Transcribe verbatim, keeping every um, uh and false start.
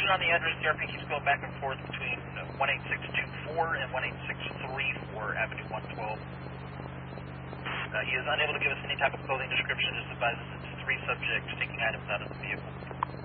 Description on the address, the R P keeps going back and forth between one eight six two four and one eight six three four Avenue one twelve. Uh, he is unable to give us any type of clothing description, just advises it's three subjects taking items out of the vehicle.